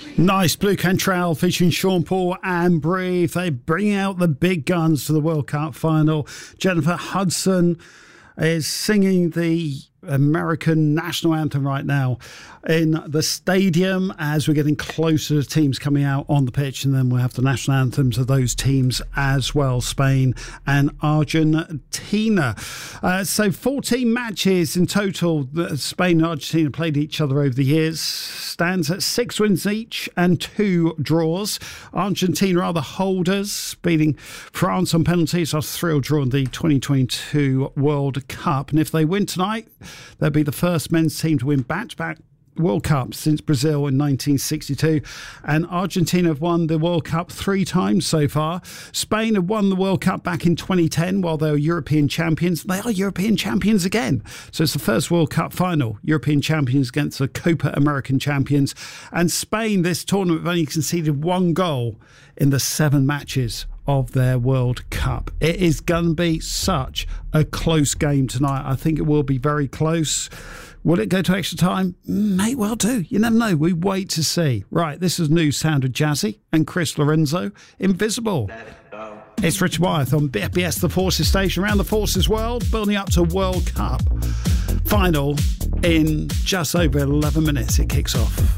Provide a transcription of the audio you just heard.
Nice Blue Cantrell featuring Sean Paul and Breathe. They bring out the big guns for the World Cup final. Jennifer Hudson is singing the American national anthem right now in the stadium as we're getting closer to teams coming out on the pitch, and then we'll have the national anthems of those teams as well, Spain and Argentina. So 14 matches in total that Spain and Argentina played each other over the years, stands at 6 wins each and 2 draws. Argentina are the holders, beating France on penalties after 3-3 draw in the 2022 World Cup, and if they win tonight, they'll be the first men's team to win back-to-back World Cup since Brazil in 1962, and Argentina have won the World Cup 3 times so far. Spain have won the World Cup back in 2010 while they were European champions. They are European champions again, so it's the first World Cup final, European champions against the Copa American champions. And Spain this tournament have only conceded 1 goal in the 7 matches of their World Cup. It is going to be such a close game tonight. I think it will be very close. Will it go to extra time? May well do. You never know. We wait to see. Right, this is new sound of Jazzy and Chris Lorenzo, Invisible. It's Richard Wyeth on BFBS, the Forces Station, around the Forces world, building up to World Cup final in just over 11 minutes. It kicks off.